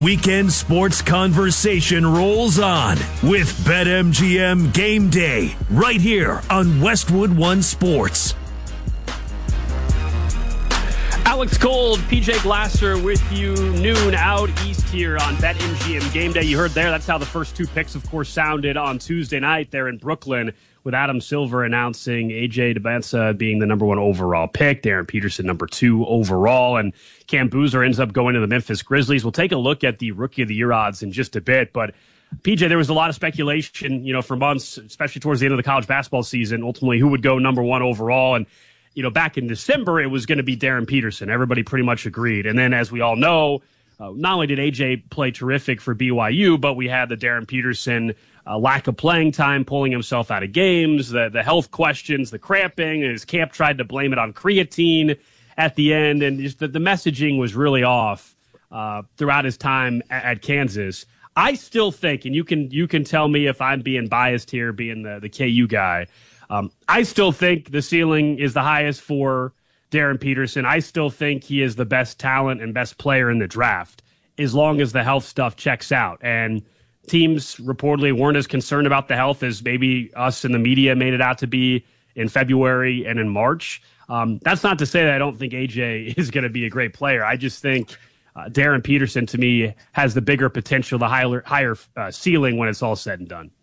Weekend sports conversation rolls on with BetMGM Game Day right here on Westwood One Sports. Alex Gold, PJ Glasser with you noon out east here on BetMGM Game Day. You heard there, that's how the first two picks, of course, sounded on Tuesday night there in Brooklyn with Adam Silver announcing AJ Dybantsa being the number one overall pick, Darren Peterson number 2 overall, and Cam Boozer ends up going to the Memphis Grizzlies. We'll take a look at the Rookie of the Year odds in just a bit, but PJ, there was a lot of speculation, for months, especially towards the end of the college basketball season, ultimately who would go number 1 overall, and back in December, it was going to be Darren Peterson. Everybody pretty much agreed. And then, as we all know, not only did AJ play terrific for BYU, but we had the Darren Peterson lack of playing time, pulling himself out of games, the health questions, the cramping. His camp tried to blame it on creatine at the end. And just the messaging was really off throughout his time at Kansas. I still think, and you can tell me if I'm being biased here, being the KU guy, I still think the ceiling is the highest for Darren Peterson. I still think he is the best talent and best player in the draft, as long as the health stuff checks out. And teams reportedly weren't as concerned about the health as maybe us in the media made it out to be in February and in March. That's not to say that I don't think AJ is going to be a great player. I just think Darren Peterson, to me, has the bigger potential, the higher ceiling when it's all said and done.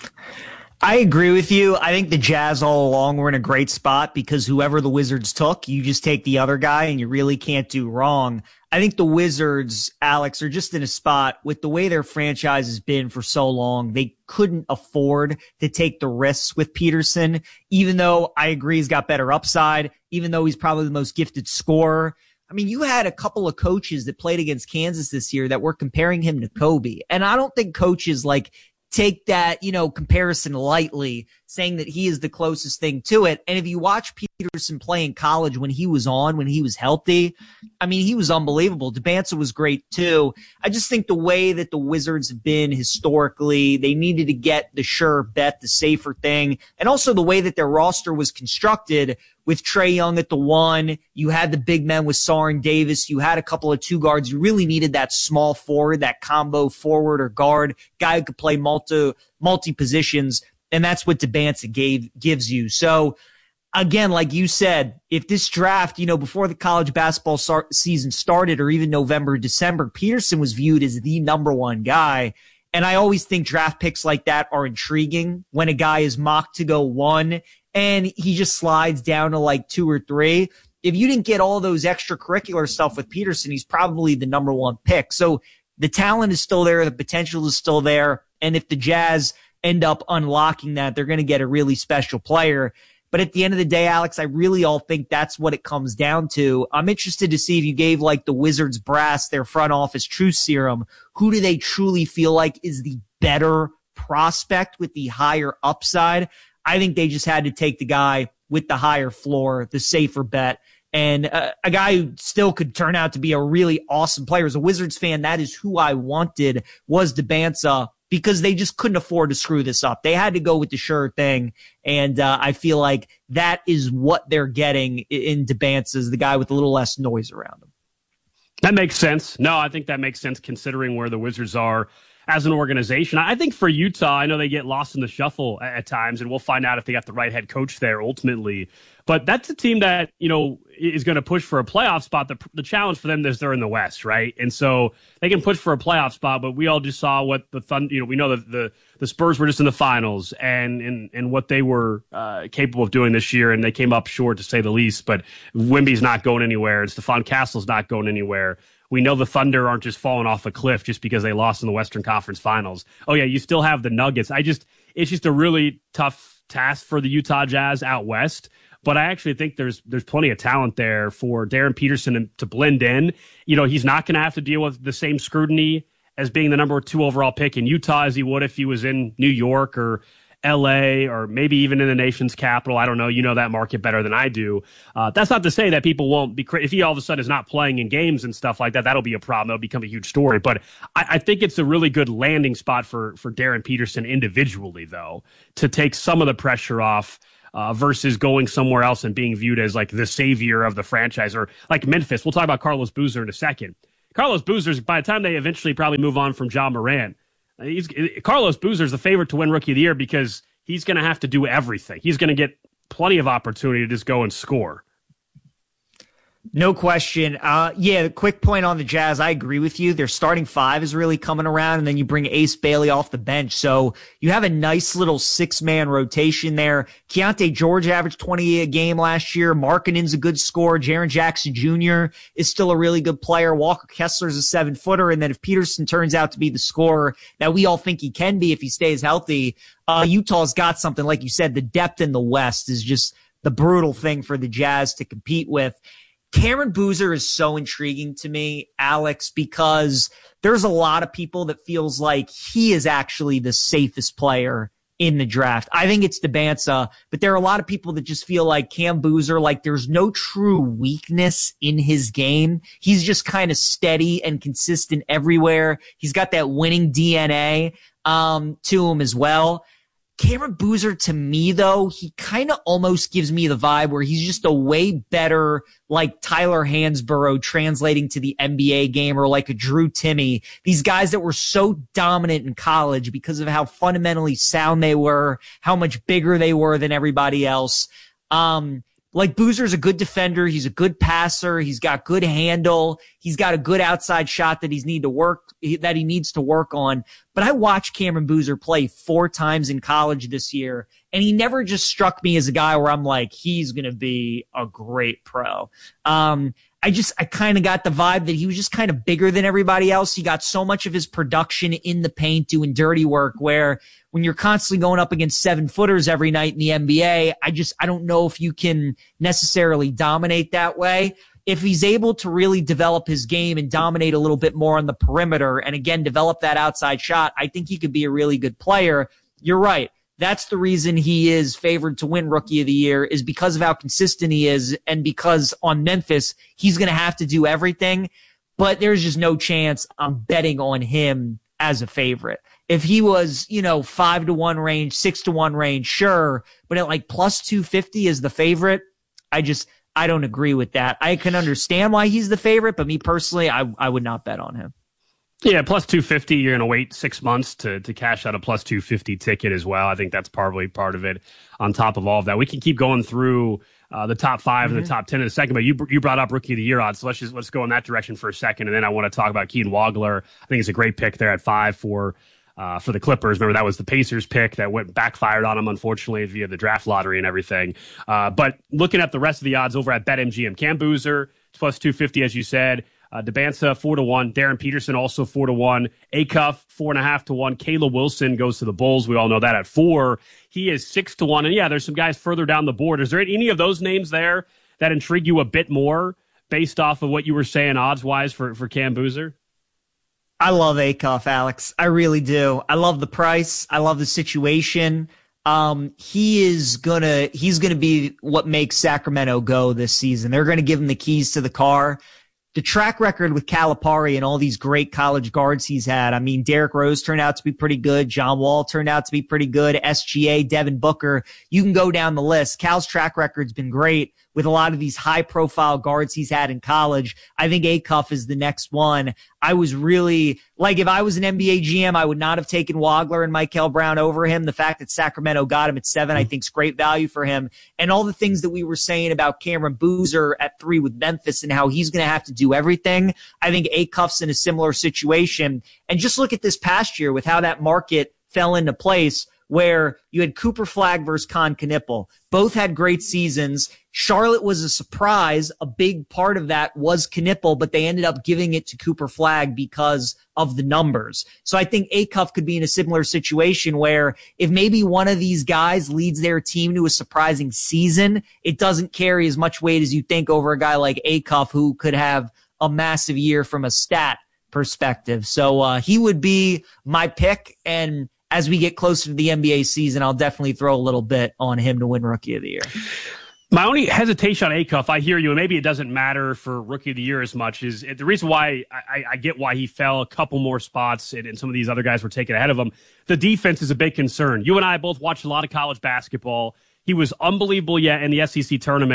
I agree with you. I think the Jazz all along were in a great spot because whoever the Wizards took, you just take the other guy and you really can't do wrong. I think the Wizards, Alex, are just in a spot with the way their franchise has been for so long. They couldn't afford to take the risks with Peterson, even though I agree he's got better upside, even though he's probably the most gifted scorer. I mean, you had a couple of coaches that played against Kansas this year that were comparing him to Kobe. And I don't think coaches take that, comparison lightly, saying that he is the closest thing to it. And if you watch Peterson play in college when he was healthy, I mean, he was unbelievable. Dybantsa was great too. I just think the way that the Wizards have been historically, they needed to get the sure bet, the safer thing. And also the way that their roster was constructed with Trae Young at the 1, you had the big men with Sarr and Davis, you had a couple of 2 guards. You really needed that small forward, that combo forward or guard, guy who could play multi positions, and that's what Dybantsa gives you. So again, like you said, if this draft, before the college basketball season started or even November, December, Peterson was viewed as the number 1 guy. And I always think draft picks like that are intriguing when a guy is mocked to go 1 and he just slides down to 2 or 3. If you didn't get all those extracurricular stuff with Peterson, he's probably the number 1 pick. So the talent is still there. The potential is still there. And if the Jazz end up unlocking that, they're going to get a really special player. But at the end of the day, Alex, I really all think that's what it comes down to. I'm interested to see if you gave the Wizards brass, their front office truth serum, who do they truly feel like is the better prospect with the higher upside? I think they just had to take the guy with the higher floor, the safer bet, and a guy who still could turn out to be a really awesome player. As a Wizards fan, that is who I wanted, was Dybantsa, because they just couldn't afford to screw this up. They had to go with the sure thing, and I feel like that is what they're getting in Dybantsa, the guy with a little less noise around him. That makes sense. No, I think that makes sense considering where the Wizards are as an organization. I think for Utah, I know they get lost in the shuffle at times, and we'll find out if they got the right head coach there ultimately. But that's a team that, is going to push for a playoff spot. The challenge for them is they're in the West, right? And so they can push for a playoff spot, but we all just saw what the Thunder, we know that the Spurs were just in the finals and what they were capable of doing this year, and they came up short to say the least. But Wemby's not going anywhere, and Stephon Castle's not going anywhere. We know the Thunder aren't just falling off a cliff just because they lost in the Western Conference Finals. Oh, yeah, you still have the Nuggets. It's just a really tough task for the Utah Jazz out West. But I actually think there's plenty of talent there for Darren Peterson to blend in. He's not going to have to deal with the same scrutiny as being the number 2 overall pick in Utah as he would if he was in New York or LA or maybe even in the nation's capital. I don't know. You know that market better than I do. That's not to say that people won't be if he all of a sudden is not playing in games and stuff like that. That'll be a problem. That'll become a huge story. But I think it's a really good landing spot for Darren Peterson individually, though, to take some of the pressure off. Versus going somewhere else and being viewed as the savior of the franchise, or like Memphis. We'll talk about Carlos Boozer in a second. Carlos Boozer's, by the time they eventually probably move on from John Moran, Carlos Boozer's the favorite to win Rookie of the Year because he's going to have to do everything. He's going to get plenty of opportunity to just go and score. No question. Yeah, quick point on the Jazz. I agree with you. Their starting five is really coming around, and then you bring Ace Bailey off the bench. So you have a nice little six-man rotation there. Keontae George averaged 20 a game last year. Markkanen's a good scorer. Jaren Jackson Jr. is still a really good player. Walker Kessler's a 7-footer. And then if Peterson turns out to be the scorer that we all think he can be if he stays healthy, Utah's got something. Like you said, the depth in the West is just the brutal thing for the Jazz to compete with. Cameron Boozer is so intriguing to me, Alex, because there's a lot of people that feels like he is actually the safest player in the draft. I think it's Debanza, but there are a lot of people that just feel like Cam Boozer, like there's no true weakness in his game. He's just kind of steady and consistent everywhere. He's got that winning DNA to him as well. Cameron Boozer, to me, though, he kind of almost gives me the vibe where he's just a way better, like Tyler Hansborough translating to the NBA game, or like a Drew Timme. These guys that were so dominant in college because of how fundamentally sound they were, how much bigger they were than everybody else. Like Boozer's a good defender. He's a good passer. He's got good handle. He's got a good outside shot that he needs to work on. But I watched Cameron Boozer play 4 times in college this year, and he never just struck me as a guy where I'm like, he's going to be a great pro. I kind of got the vibe that he was just kind of bigger than everybody else. He got so much of his production in the paint doing dirty work, where when you're constantly going up against 7-footers every night in the NBA, I don't know if you can necessarily dominate that way. If he's able to really develop his game and dominate a little bit more on the perimeter, and again, develop that outside shot, I think he could be a really good player. You're right. That's the reason he is favored to win Rookie of the Year, is because of how consistent he is, and because on Memphis, he's going to have to do everything. But there's just no chance I'm betting on him as a favorite. If he was, 5-1 range, 6-1 range, sure. But at like plus 250 as the favorite, I don't agree with that. I can understand why he's the favorite, but me personally, I would not bet on him. Yeah, plus 250, you're going to wait 6 months to cash out a plus 250 ticket as well. I think that's probably part of it on top of all of that. We can keep going through the top 5 and the top 10 in a second, but you brought up Rookie of the Year odds, so let's go in that direction for a second, and then I want to talk about Keaton Wagler. I think it's a great pick there at 5 for the Clippers. Remember, that was the Pacers pick that backfired on them, unfortunately, via the draft lottery and everything. But looking at the rest of the odds over at BetMGM, Cam Boozer, plus 250, as you said. Debanza 4-1, Darren Peterson also 4-1, Acuff 4.5-1, Caleb Wilson goes to the Bulls. We all know that at 4. He is 6-1, and yeah, there's some guys further down the board. Is there any of those names there that intrigue you a bit more based off of what you were saying odds wise for Cam Boozer? I love Acuff, Alex. I really do. I love the price. I love the situation. He's gonna be what makes Sacramento go this season. They're gonna give him the keys to the car. The track record with Calipari and all these great college guards he's had. I mean, Derrick Rose turned out to be pretty good. John Wall turned out to be pretty good. SGA, Devin Booker. You can go down the list. Cal's track record's been great with a lot of these high-profile guards he's had in college. I think Acuff is the next one. I was really, like, if I was an NBA GM, I would not have taken Wagler and Michael Brown over him. The fact that Sacramento got him at 7, I think is great value for him. And all the things that we were saying about Cameron Boozer at 3 with Memphis and how he's going to have to do everything, I think Acuff's in a similar situation. And just look at this past year with how that market fell into place, where you had Cooper Flagg versus Con Knippel. Both had great seasons. Charlotte was a surprise. A big part of that was Knippel, but they ended up giving it to Cooper Flagg because of the numbers. So I think Acuff could be in a similar situation where if maybe one of these guys leads their team to a surprising season, it doesn't carry as much weight as you think over a guy like Acuff, who could have a massive year from a stat perspective. So he would be my pick, and as we get closer to the NBA season, I'll definitely throw a little bit on him to win Rookie of the Year. My only hesitation on Acuff, I hear you, and maybe it doesn't matter for Rookie of the Year as much, is the reason why I get why he fell a couple more spots and some of these other guys were taken ahead of him. The defense is a big concern. You and I both watched a lot of college basketball. He was unbelievable in the SEC tournament,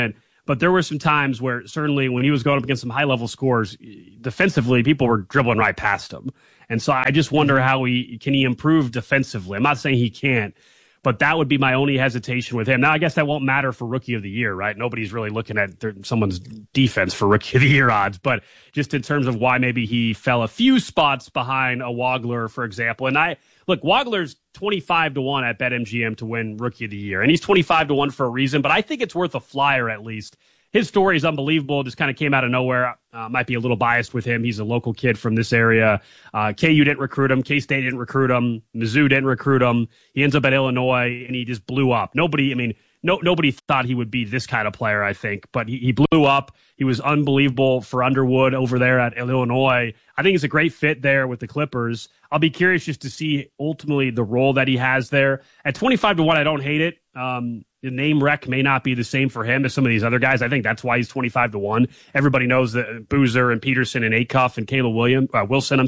But there were some times where certainly when he was going up against some high-level scores, defensively, people were dribbling right past him. And so I just wonder how can he improve defensively. I'm not saying he can't, but that would be my only hesitation with him. Now, I guess that won't matter for Rookie of the Year, right? Nobody's really looking at someone's defense for Rookie of the Year odds, but just in terms of why maybe he fell a few spots behind a Wagler, for example. And look, Wagler's 25-1 at BetMGM to win Rookie of the Year, and he's 25-1 for a reason, but I think it's worth a flyer at least. His story is unbelievable. Just kind of came out of nowhere. Might be a little biased with him. He's a local kid from this area. KU didn't recruit him. K-State didn't recruit him. Mizzou didn't recruit him. He ends up at Illinois, and he just blew up. Nobody thought he would be this kind of player, I think. But he blew up. He was unbelievable for Underwood over there at Illinois. I think it's a great fit there with the Clippers. I'll be curious just to see ultimately the role that he has there. At 25-1, I don't hate it. The name rec may not be the same for him as some of these other guys. I think that's why he's 25-1. Everybody knows that Boozer and Peterson and Acuff and Caleb Wilson,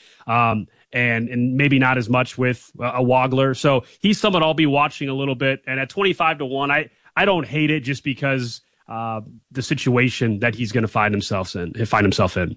and maybe not as much with a Wagler. So he's someone I'll be watching a little bit. And at 25-1, I don't hate it just because the situation that he's going to find himself in.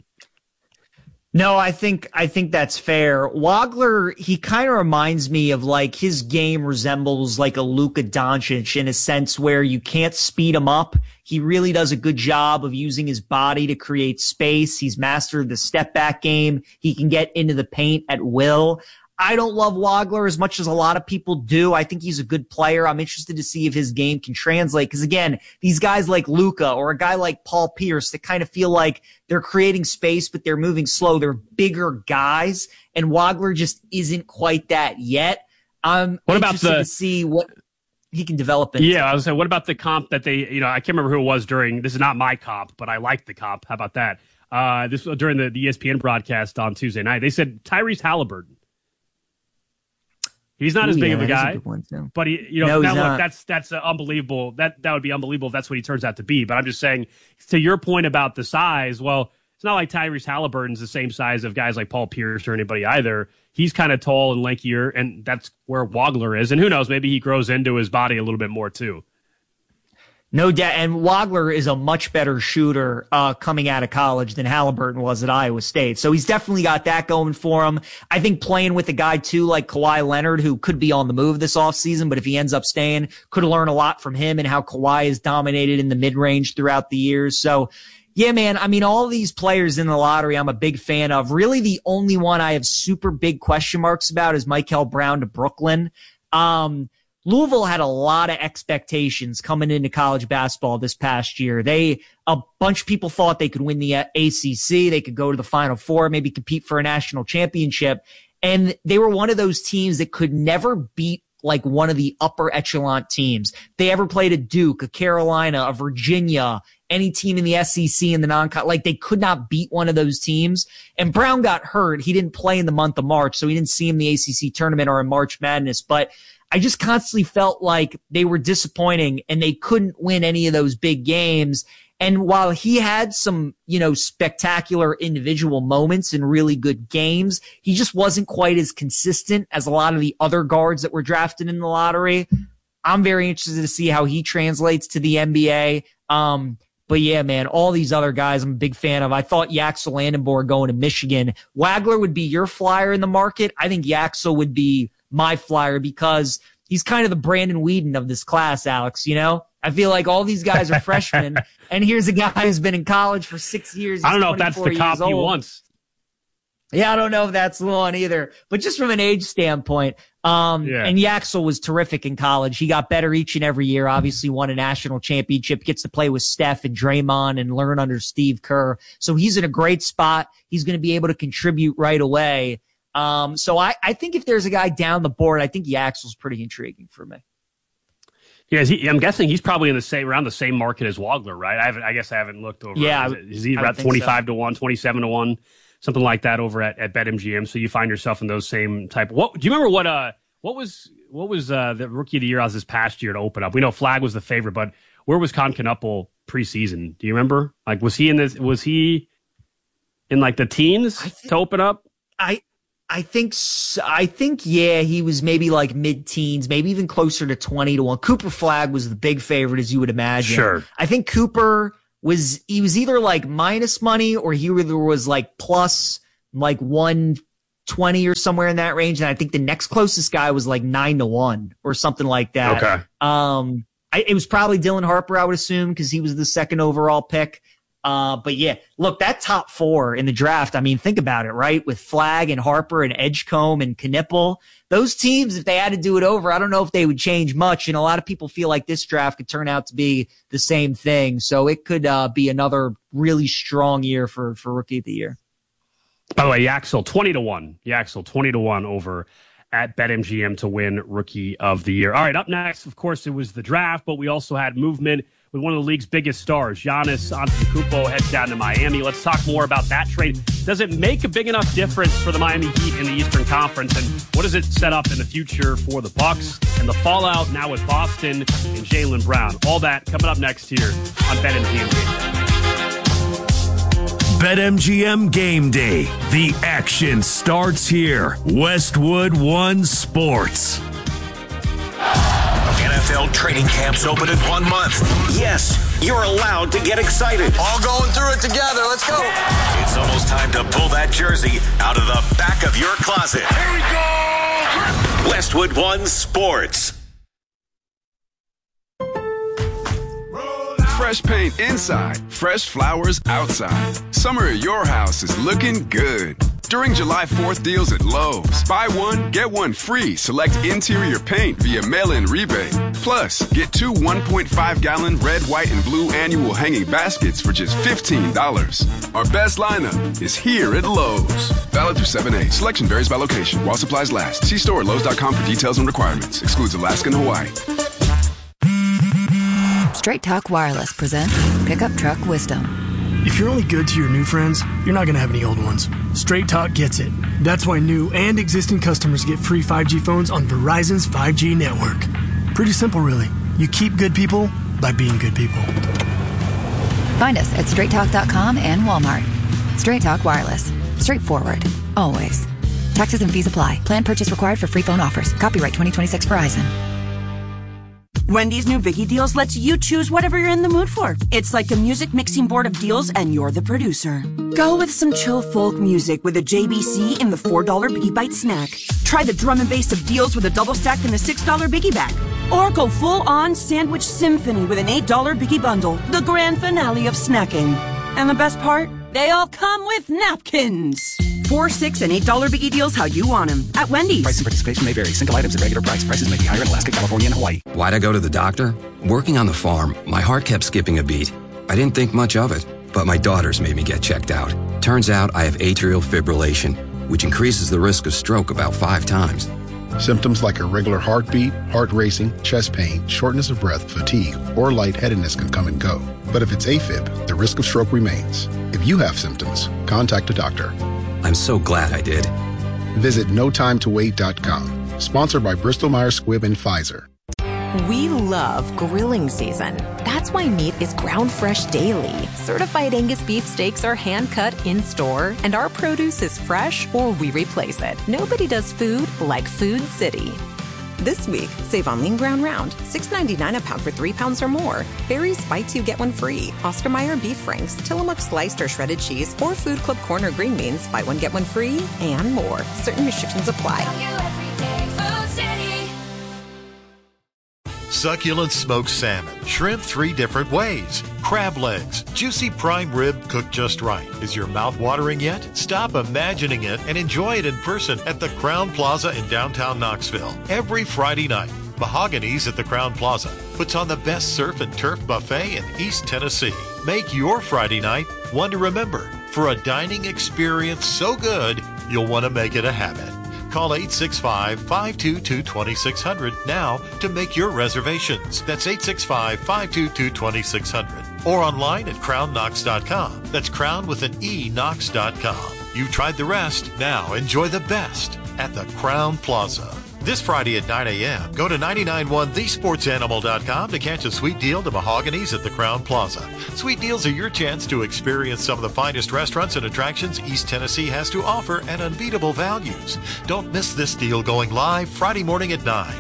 No, I think that's fair. Wagler, he kind of reminds me of like his game resembles like a Luka Doncic in a sense where you can't speed him up. He really does a good job of using his body to create space. He's mastered the step back game. He can get into the paint at will. I don't love Wagler as much as a lot of people do. I think he's a good player. I'm interested to see if his game can translate. Because again, these guys like Luka or a guy like Paul Pierce that kind of feel like they're creating space, but they're moving slow. They're bigger guys, and Wagler just isn't quite that yet. I'm interested to see what he can develop into. Yeah, I was saying, what about the comp that they, I can't remember who it was this is not my comp, but I liked the comp. How about that? This was during the ESPN broadcast on Tuesday night. They said Tyrese Halliburton. He's not as big of a guy, but look, that's unbelievable. That would be unbelievable if that's what he turns out to be. But I'm just saying, to your point about the size, well, it's not like Tyrese Halliburton's the same size of guys like Paul Pierce or anybody either. He's kind of tall and lankier, and that's where Wagler is. And who knows, maybe he grows into his body a little bit more too. No doubt. And Wagler is a much better shooter coming out of college than Halliburton was at Iowa State. So he's definitely got that going for him. I think playing with a guy, too, like Kawhi Leonard, who could be on the move this offseason, but if he ends up staying, could learn a lot from him and how Kawhi is dominated in the mid-range throughout the years. So, yeah, man, I mean, all these players in the lottery I'm a big fan of. Really, the only one I have super big question marks about is Michael Brown to Brooklyn. Louisville had a lot of expectations coming into college basketball this past year. A bunch of people thought they could win the ACC. They could go to the Final Four, maybe compete for a national championship. And they were one of those teams that could never beat like one of the upper echelon teams. They ever played a Duke, a Carolina, a Virginia, any team in the SEC in the like they could not beat one of those teams. And Brown got hurt. He didn't play in the month of March, so he didn't see him in the ACC tournament or in March Madness. But I just constantly felt like they were disappointing and they couldn't win any of those big games. And while he had some, spectacular individual moments and really good games, he just wasn't quite as consistent as a lot of the other guards that were drafted in the lottery. I'm very interested to see how he translates to the NBA. But yeah, man, all these other guys I'm a big fan of. I thought Yaxel Landenborg going to Michigan. Wagler would be your flyer in the market. I think Yaxel would be my flyer because he's kind of the Brandon Whedon of this class, Alex, I feel like all these guys are freshmen, and here's a guy who's been in college for 6 years. I don't know if that's the cop he wants. Yeah, I don't know if that's the one either. But just from an age standpoint, and Yaxel was terrific in college. He got better each and every year, obviously won a national championship, gets to play with Steph and Draymond and learn under Steve Kerr. So he's in a great spot. He's going to be able to contribute right away. So I think if there's a guy down the board, I think Yaxel's pretty intriguing for me. Yeah, I'm guessing he's probably around the same market as Wagler, right? I guess I haven't looked over. Yeah, is he about 25-1, 27-1, something like that over at BetMGM? So you find yourself in those same type. Do you remember what was the Rookie of the Year odds this past year to open up? We know Flag was the favorite, but where was Con Knuppel preseason? Do you remember? Like, was he in like the teens to open up? I think, yeah, he was maybe like mid-teens, maybe even closer to 20-1. Cooper Flagg was the big favorite, as you would imagine. Sure. I think Cooper was either like minus money or he was like plus like 120 or somewhere in that range. And I think the next closest guy was like 9-1 or something like that. Okay. It was probably Dylan Harper, I would assume, because he was the second overall pick. But yeah, look, that top four in the draft, I mean, think about it, right? With Flagg and Harper and Edgecombe and Knippel, those teams, if they had to do it over, I don't know if they would change much. And a lot of people feel like this draft could turn out to be the same thing. So it could be another really strong year for Rookie of the Year. By the way, Yaxel 20-1. Yaxel 20-1 over at BetMGM to win Rookie of the Year. All right, up next, of course, it was the draft, but we also had movement with one of the league's biggest stars. Giannis Antetokounmpo heads down to Miami. Let's talk more about that trade. Does it make a big enough difference for the Miami Heat in the Eastern Conference? And what does it set up in the future for the Bucks and the fallout now with Boston and Jaylen Brown? All that coming up next here on BetMGM. BetMGM Game Day. The action starts here. Westwood One Sports. NFL training camps open in 1 month. Yes, you're allowed to get excited. All going through it together. Let's go. It's almost time to pull that jersey out of the back of your closet. Here we go. Westwood One Sports. Fresh paint inside, fresh flowers outside. Summer at your house is looking good. During July 4th deals at Lowe's, buy one, get one free. Select interior paint via mail-in rebate. Plus, get 2 1.5-gallon red, white, and blue annual hanging baskets for just $15. Our best lineup is here at Lowe's. Valid through 7/8. Selection varies by location. While supplies last. See store at Lowe's.com for details and requirements. Excludes Alaska and Hawaii. Straight Talk Wireless presents Pickup Truck Wisdom. If you're only good to your new friends, you're not going to have any old ones. Straight Talk gets it. That's why new and existing customers get free 5G phones on Verizon's 5G network. Pretty simple, really. You keep good people by being good people. Find us at straighttalk.com and Walmart. Straight Talk Wireless. Straightforward. Always. Taxes and fees apply. Plan purchase required for free phone offers. Copyright 2026 Verizon. Wendy's new Biggie Deals lets you choose whatever you're in the mood for. It's like a music mixing board of deals, and you're the producer. Go with some chill folk music with a JBC in the $4 Biggie Bite snack. Try the drum and bass of deals with a double stack in the $6 Biggie Bag. Or go full-on sandwich symphony with an $8 Biggie Bundle, the grand finale of snacking. And the best part? They all come with napkins. $4, $6, and $8 Biggie Deals how you want them at Wendy's. Price and participation may vary. Single items at regular price. Prices may be higher in Alaska, California, and Hawaii. Why'd I go to the doctor? Working on the farm, my heart kept skipping a beat. I didn't think much of it, but my daughters made me get checked out. Turns out I have atrial fibrillation, which increases the risk of stroke about 5 times. Symptoms like irregular heartbeat, heart racing, chest pain, shortness of breath, fatigue, or lightheadedness can come and go. But if it's AFib, the risk of stroke remains. If you have symptoms, contact a doctor. I'm so glad I did. Visit NoTimeToWait.com. Sponsored by Bristol-Myers Squibb and Pfizer. We love grilling season. That's why meat is ground fresh daily. Certified Angus beef steaks are hand cut in store, and our produce is fresh or we replace it. Nobody does food like Food City. This week, save on lean ground round, $6.99 a pound for 3 pounds or more. Barry's Bites, you get one free. Oscar Mayer beef franks, Tillamook sliced or shredded cheese, or Food Club corn or green beans, buy one get one free, and more. Certain restrictions apply. Succulent smoked salmon, shrimp 3 different ways, crab legs, juicy prime rib cooked just right. Is your mouth watering yet? Stop imagining it and enjoy it in person at the Crown Plaza in downtown Knoxville. Every Friday night, Mahogany's at the Crown Plaza puts on the best surf and turf buffet in East Tennessee. Make your Friday night one to remember for a dining experience so good you'll want to make it a habit. Call 865-522-2600 now to make your reservations. That's 865-522-2600. Or online at crownknox.com. That's crown with an E, Knox.com. You tried the rest. Now enjoy the best at the Crown Plaza. This Friday at 9 a.m., go to 991thesportsanimal.com to catch a sweet deal to Mahogany's at the Crown Plaza. Sweet deals are your chance to experience some of the finest restaurants and attractions East Tennessee has to offer at unbeatable values. Don't miss this deal going live Friday morning at 9.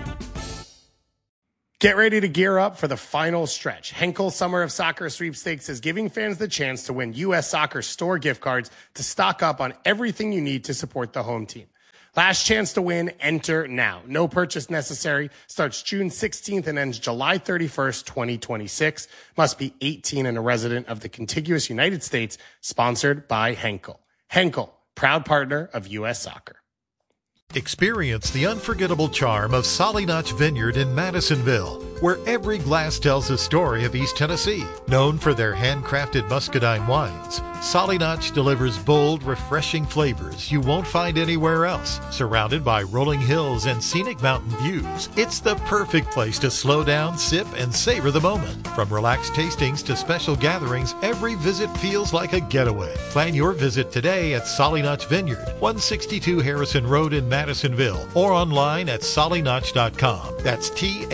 Get ready to gear up for the final stretch. Henkel Summer of Soccer Sweepstakes is giving fans the chance to win U.S. Soccer store gift cards to stock up on everything you need to support the home team. Last chance to win, enter now. No purchase necessary. Starts June 16th and ends July 31st, 2026. Must be 18 and a resident of the contiguous United States. Sponsored by Henkel. Henkel, proud partner of U.S. Soccer. Experience the unforgettable charm of Solly Notch Vineyard in Madisonville, where every glass tells a story of East Tennessee. Known for their handcrafted muscadine wines, Solly Notch delivers bold, refreshing flavors you won't find anywhere else. Surrounded by rolling hills and scenic mountain views, it's the perfect place to slow down, sip, and savor the moment. From relaxed tastings to special gatherings, every visit feels like a getaway. Plan your visit today at Solly Notch Vineyard, 162 Harrison Road in Madisonville, or online at sollynotch.com. That's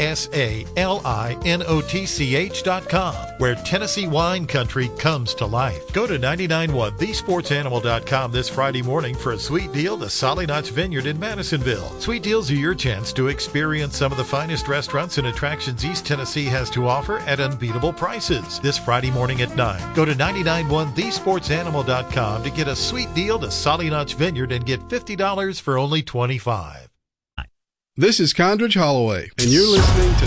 TSALINOTCH.com, where Tennessee wine country comes to life. Go to 991thesportsanimal.com this Friday morning for a sweet deal to Solly Notch Vineyard in Madisonville. Sweet deals are your chance to experience some of the finest restaurants and attractions East Tennessee has to offer at unbeatable prices. This Friday morning at 9. Go to 991thesportsanimal.com to get a sweet deal to Solly Notch Vineyard and get $50 for only $25. This is Condridge Holloway, and you're listening to